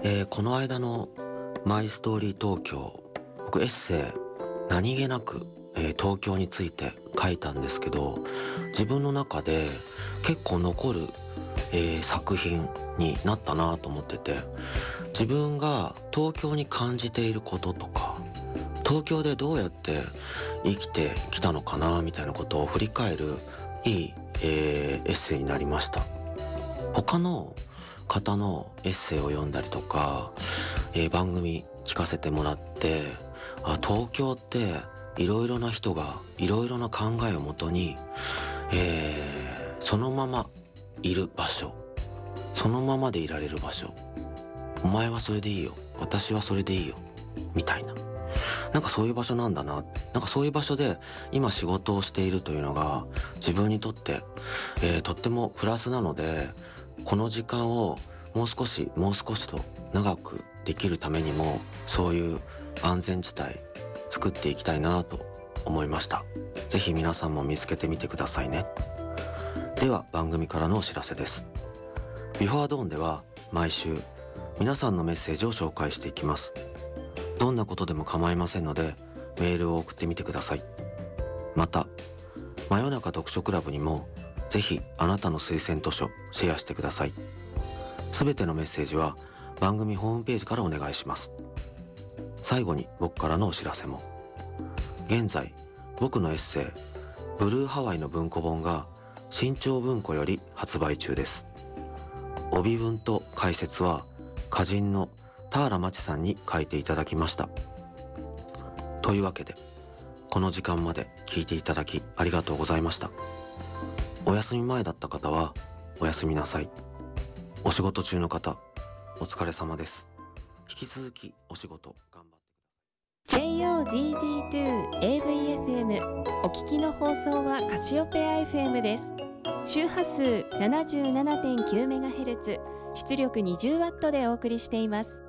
この間のマイストーリー東京、僕エッセイ何気なく、東京について書いたんですけど、自分の中で結構残る、作品になったなと思ってて、自分が東京に感じていることとか、東京でどうやって生きてきたのかなみたいなことを振り返るいい、エッセイになりました。他の方のエッセイを読んだりとか、番組聞かせてもらって、東京っていろいろな人がいろいろな考えをもとに、そのままいる場所、そのままでいられる場所、お前はそれでいいよ、私はそれでいいよみたいな、なんかそういう場所なんだな、なんかそういう場所で今仕事をしているというのが自分にとって、とってもプラスなので、この時間をもう少しと長くできるためにも、そういう安全地帯作っていきたいなと思いました。ぜひ皆さんも見つけてみてくださいね。では番組からのお知らせです。ビフォードーンでは毎週皆さんのメッセージを紹介していきます。どんなことでも構いませんのでメールを送ってみてください。また真夜中読書クラブにもぜひあなたの推薦図書シェアしてください。すべてのメッセージは番組ホームページからお願いします。最後に僕からのお知らせも。現在僕のエッセイブルーハワイの文庫本が新潮文庫より発売中です。帯文と解説は歌人の田原町さんに書いていただきました。というわけでこの時間まで聞いていただきありがとうございました。お休み前だった方はおやすみなさい。お仕事中の方お疲れ様です。引き続きお仕事頑張って。 JOGG2AVFM お聞きの放送はカシオペア FM です。周波数 77.9MHz 出力 20W でお送りしています。